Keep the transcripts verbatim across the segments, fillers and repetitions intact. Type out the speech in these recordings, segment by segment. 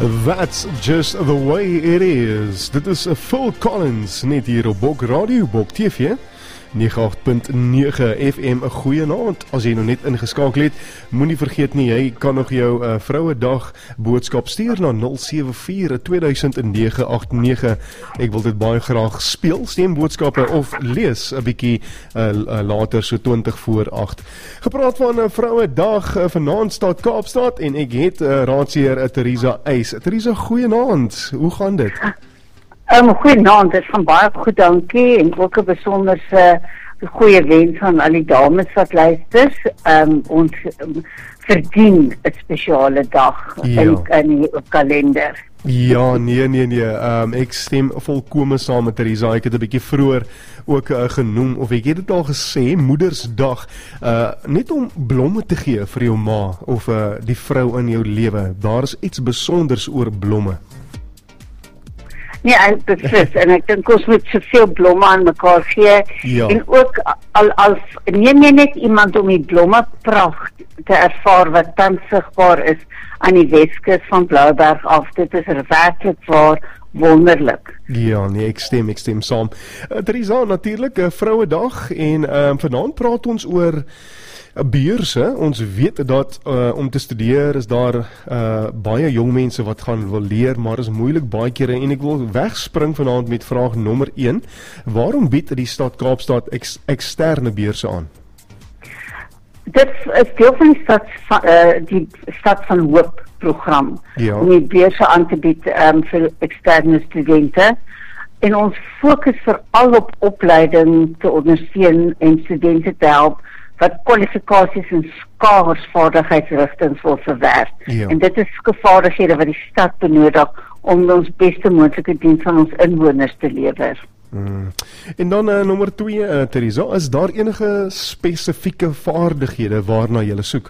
That's just the way it is. Dit is Phil Collins, net hier op Bok Radio, Bok T V, nege agt punt nege F M. 'n Goeie aand. As jy nou net ingeskakel het, moenie vergeet nie, jy kan nog jou uh, Vrouedag boodskap stuur na nul sewe vier twee duisend nege agt nege. Ek wil dit baie graag speel, stemboodskappe of lees 'n bietjie uh, uh, later, so twintig voor agt. Gepraat van 'n uh, Vrouedag, uh, vanaand staat Kaapstad en ek het uh, raadsheer uh, Theresa Eis. Theresa, goeie aand. Hoe gaan dit? Um, Goeienaand, dit gaan baie goed, dankie, en ook 'n besonderse goeie wens aan al die dames wat luisters. Um, ons um, verdien 'n spesiale dag Ja. in, in die kalender. Ja, nee, nee, nee, um, ek stem volkome saam met Theresa. Ek het 'n bietjie vroeër ook uh, genoem, of ek het dit al gesê, Moedersdag, uh, net om blomme te gee vir jou ma, of uh, die vrou in jou lewe. Daar is iets besonders oor blomme. Nee, en beslis, en ek dink ons moet soveel blomme aan mekaar gee, Ja. en ook al, als neem jy net iemand om die blomme pracht te ervaar wat tans sigbaar is aan die Weskus van Blouberg af, dit is werklik waar wonderlik. Ja, nee, ek stem, ek stem saam. Uh, Theresa, natuurlik 'n uh, Vrouedag, en uh, vanaand praat ons oor beurse. Ons weet dat uh, om te studeer is daar uh, baie jong mense wat gaan wil leer, maar is moeilik baie kere, en ek wil wegspring vanaand met vraag nommer een. Waarom bied die stad Kaapstad ex eksterne beurse aan? Dit is deel van die stad van, uh, die stad van Hoop program, Ja. om die beurse aan te bied um, vir eksterne studente. En ons fokus veral op opleiding te ondersteun en studente te help wat kwalifikasies en skaars vaardigheidsrigtings wil verwerf. Ja. En dit is vaardighede wat die stad benodig om ons beste moontlike diens aan ons inwoners te lewer. Hmm. En dan uh, nommer twee, uh, Theresa, is daar enige spesifieke vaardighede waarna jy soek?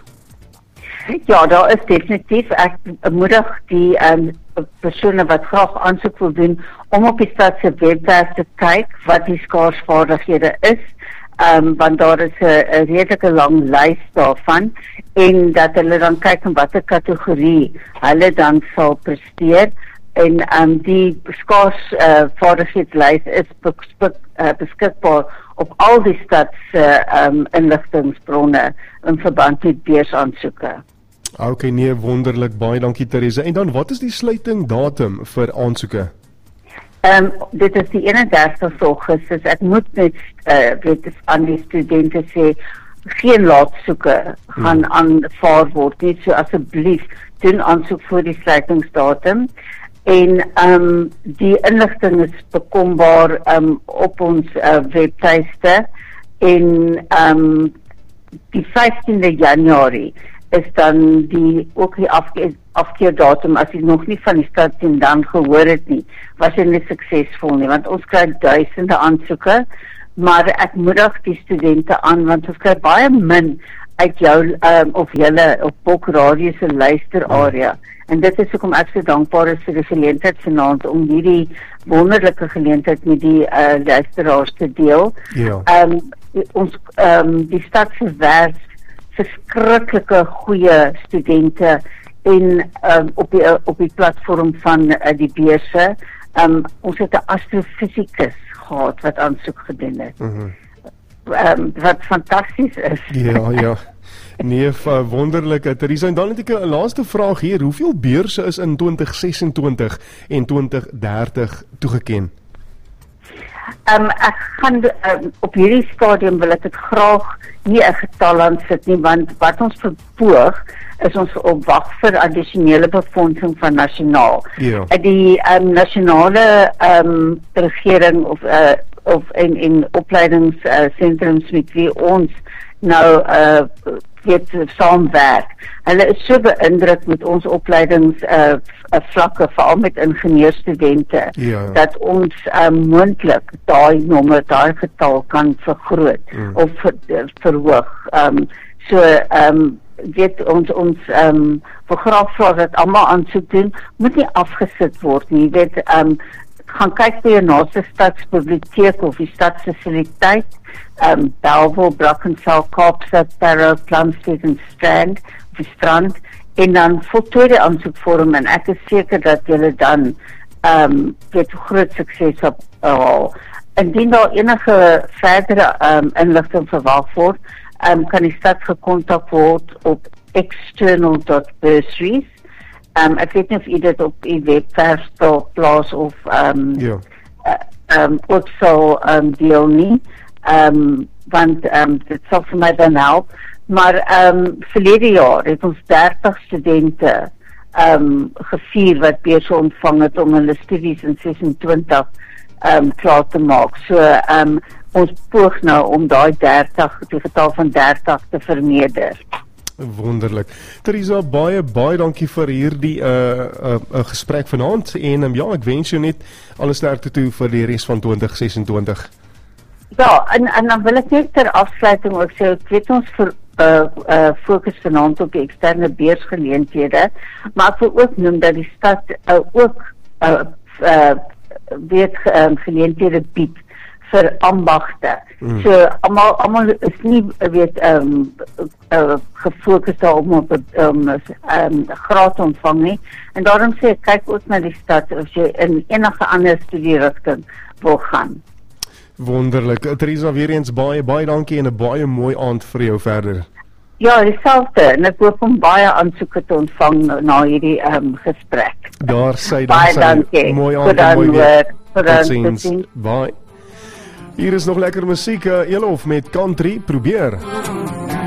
Ja, daar is definitief. Ek moedig die um, persone wat graag aansoek wil doen om op die stad se webwerf te kyk wat die skaarsvaardighede is, um, want daar is 'n redelike lang lys daarvan, en dat hulle dan kyk in watter kategorie hulle dan sal presteer. En um, die skaars uh, vaardigheidslys is beskik, uh, beskikbaar op al die stad se um, inligtingsbronne in verband met beursaansoeke. Ok, nee, wonderlik, baie dankie Theresa. En dan, wat is die sluiting datum vir aansoeke? Um, dit is die eenendertigste Augustus. Ek moet net uh, weet aan die studente sê, geen laatsoeke gaan hmm. aanvaar word nie, so asseblief doen aansoek voor die sluitingsdatum. En um, die inligting is bekombaar um, op ons uh, webtuiste, en um, die vyftiende Januarie is dan die, ook die afke afkeerdatum. As jy nog nie van die stad en dan gehoor het nie, was jy nie suksesvol nie, want ons kry duisende aansoeke, maar ek moedig die studente aan, want ons kry baie min uit jou, um, of julle, op Bok Radio se luisterarea. En dit is hoekom ek so dankbaar is vir die geleentheid vanaand om hierdie wonderlike geleentheid met die uh, luisteraars te deel. Ja. Um, ons, um, die stad verwerf verskriklike goeie studente en um, op die uh, op die platform van uh, die beurse. Um, ons het 'n astrofisikus gehad wat aansoek gedoen het. Mm-hmm. um, wat fantasties is. Ja, ja. Nee, wonderlik, Theresa. En dan het ek 'n laaste vraag hier. Hoeveel beurse is in twintig sesentwintig en twintig dertig toegeken? Um, ek gaan um, op hierdie stadium wil ek dit graag nie 'n getal aan sit nie, want wat ons verpoog is ons op wag vir addisionele befondsing van nasionaal. Ja. Die um, nasionale um, regering of uh, of en en opleidingssentrums uh, met wie ons nou uh, weet saamwerk. Hulle is so beïndruk met ons opleidings uh, vlakke, veral met ingenieurstudente, ja. dat ons uh, moontlik daai nommer, daai getal kan vergroot mm. of ver, verhoog. Um, so um, weet ons ons um, vir graag vra dat almal aansoek doen, moet nie afgesit word nie. Jy weet, um, gaan kyk by jou naaste stadsbiblioteek of die stadsfasiliteit, um, Bellville, Brackenfell, Kaapstad, Parow, Plumstead en Strand, of die Strand, en dan voltooi die aansoekvorm en ek is seker dat julle dan ehm um, weet groot sukses op haal. Indien daar enige verdere um, inligting verwag word, um, kan die stad gekontak word op external dot bursaries. Um, ek weet nie of u dit op u webwerf sal plaas of um, ja. uh, um, ook sal um, deel nie, um, want um, dit sal vir my dan help. Maar um, verlede jaar het ons dertig studente um, gevier wat beurse ontvang het om hulle studies in ses en twintig um, klaar te maak. So um, ons poog nou om daai dertig, die getal van dertig te vermeerder. Wonderlik. Teresa, baie baie dankie vir hierdie uh, uh, uh, gesprek vanaand en um, ja, ek wens jou net alles sterkte toe vir die res van twintig sesentwintig. Ja, en, en dan wil ek net ter afsluiting ook sê, ek weet ons vir uh, uh, fokus vanaand op die eksterne beursgeleenthede, maar ek wil ook noem dat die stad uh, ook uh, uh, weet um, geleenthede bied vir ambagte. Mm. So almal almal is nie weet ehm um, uh, gefokus daarop om um, um, graad te ontvang nie. En daarom sê ek kyk ook na die stad as jy in enige ander studierigting wil gaan. Wonderlik. Teresa, weer eens baie baie dankie en 'n baie mooi aand vir jou verder. Ja, dieselfde. En ek hoop om baie aansoeke te ontvang na, na hierdie um, gesprek. Daar sê dan sê. Baie dankie. Mooi aand en mooi weer. Tot ziens. Bye. Hier is nog lekker musiek, uh, Elof met Country, probeer.